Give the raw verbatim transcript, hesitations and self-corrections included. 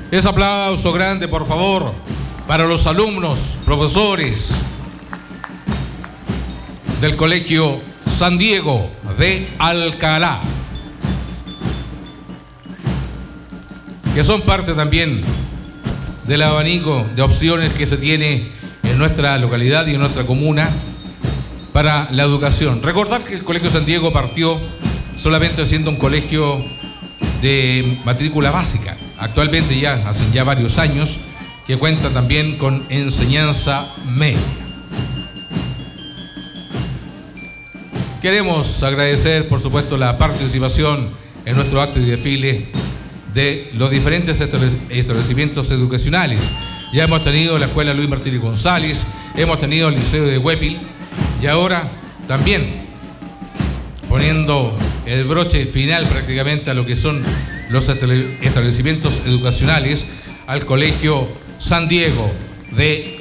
Ese aplauso grande, por favor, para los alumnos, profesores del Colegio San Diego de Alcalá, que son parte también del abanico de opciones que se tiene en nuestra localidad y en nuestra comuna para la educación. Recordar que el Colegio San Diego partió solamente siendo un colegio de matrícula básica. Actualmente ya, hace ya varios años, que cuenta también con enseñanza media. Queremos agradecer, por supuesto, la participación en nuestro acto y desfile de los diferentes establecimientos educacionales. Ya hemos tenido la Escuela Luis Martínez González, hemos tenido el Liceo de Huépil y ahora también poniendo el broche final prácticamente a lo que son los establecimientos educacionales, al Colegio San Diego de